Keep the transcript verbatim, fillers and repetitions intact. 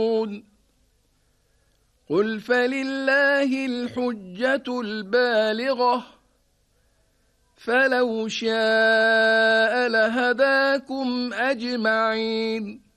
قل فلله الحجة البالغة فلو شاء لهداكم أجمعين